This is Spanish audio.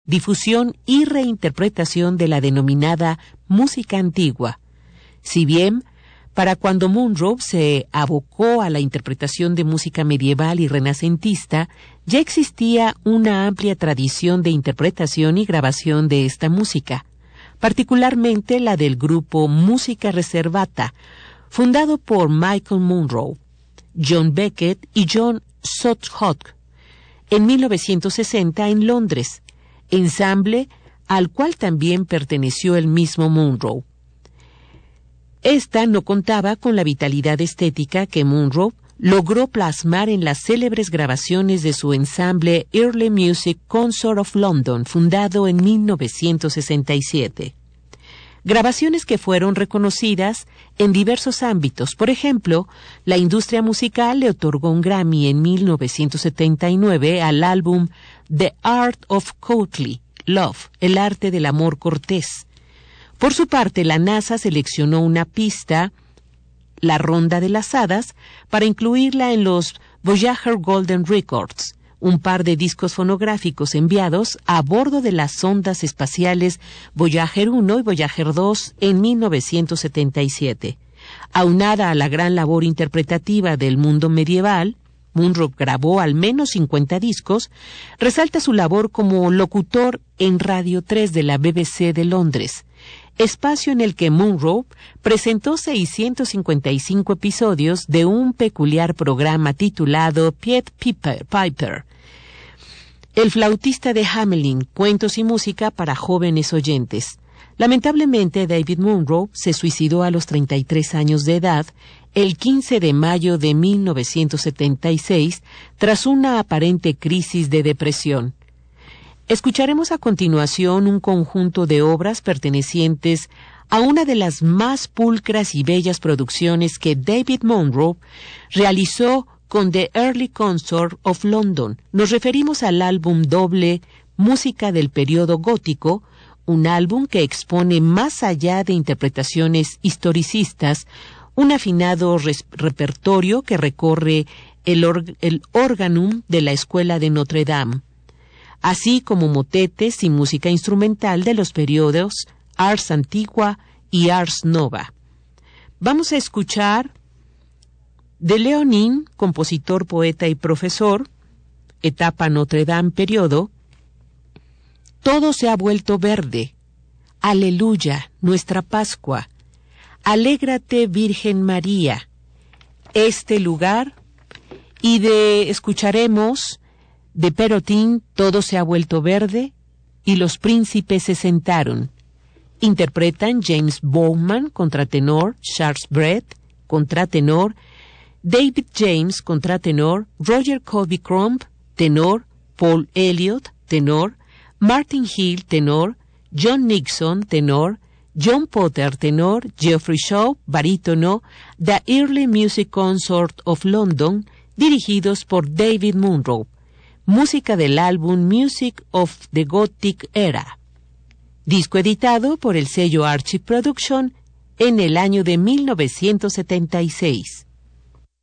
difusión y reinterpretación de la denominada música antigua. Si bien, para cuando Munro se abocó a la interpretación de música medieval y renacentista, ya existía una amplia tradición de interpretación y grabación de esta música, particularmente la del grupo Música Reservata, fundado por Michael Munro, John Beckett y John Southhock, en 1960 en Londres, ensamble al cual también perteneció el mismo Munro. Esta no contaba con la vitalidad estética que Munro logró plasmar en las célebres grabaciones de su ensamble Early Music Consort of London, fundado en 1967. Grabaciones que fueron reconocidas en diversos ámbitos. Por ejemplo, la industria musical le otorgó un Grammy en 1979 al álbum The Art of Courtly Love, el arte del amor cortés. Por su parte, la NASA seleccionó una pista, La Ronda de las Hadas, para incluirla en los Voyager Golden Records, un par de discos fonográficos enviados a bordo de las sondas espaciales Voyager 1 y Voyager 2 en 1977. Aunada a la gran labor interpretativa del mundo medieval, Munro grabó al menos 50 discos, resalta su labor como locutor en Radio 3 de la BBC de Londres, espacio en el que Munro presentó 655 episodios de un peculiar programa titulado Pied Piper, el flautista de Hamelin, cuentos y música para jóvenes oyentes. Lamentablemente, David Munro se suicidó a los 33 años de edad el 15 de mayo de 1976 tras una aparente crisis de depresión. Escucharemos a continuación un conjunto de obras pertenecientes a una de las más pulcras y bellas producciones que David Munro realizó con The Early Consort of London. Nos referimos al álbum doble Música del Periodo Gótico, un álbum que expone más allá de interpretaciones historicistas, un afinado repertorio que recorre el órganum de la Escuela de Notre Dame, así como motetes y música instrumental de los periodos Ars Antigua y Ars Nova. Vamos a escuchar de Leonin, compositor, poeta y profesor, etapa Notre Dame periodo, Todo se ha vuelto verde, aleluya, nuestra Pascua, alégrate Virgen María, este lugar, y escucharemos de Perotin, Todo se ha vuelto verde, y los príncipes se sentaron. Interpretan James Bowman, contratenor, Charles Brett, contratenor, David James, contratenor, Roger Colby Crumb, tenor, Paul Elliott, tenor, Martin Hill, tenor, John Nixon, tenor, John Potter, tenor, Geoffrey Shaw, barítono, The Early Music Consort of London, dirigidos por David Munro. Música del álbum Music of the Gothic Era. Disco editado por el sello Archive Production en el año de 1976.